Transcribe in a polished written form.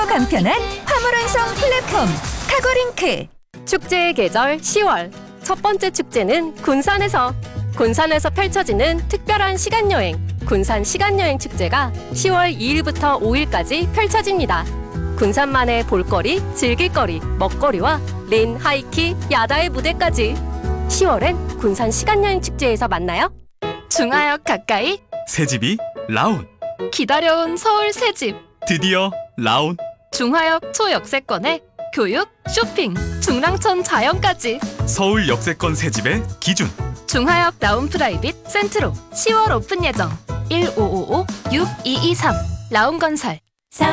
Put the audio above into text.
간편한 화물 완성 플랫폼 카고링크. 축제의 계절 10월 첫 번째 축제는 군산에서 펼쳐지는 특별한 시간여행 군산 시간여행 축제가 10월 2일부터 5일까지 펼쳐집니다. 군산만의 볼거리, 즐길거리, 먹거리와 린, 하이키, 야다의 무대까지 10월엔 군산 시간여행 축제에서 만나요. 중하역 가까이 새집이 라온. 기다려온 서울 새집 드디어 라온. 중하역 초역세권에 교육, 쇼핑, 중랑천 자연까지 서울 역세권 새집의 기준. 중하역 라운 프라이빗 센트로 10월 오픈 예정 1555-6223 라운건설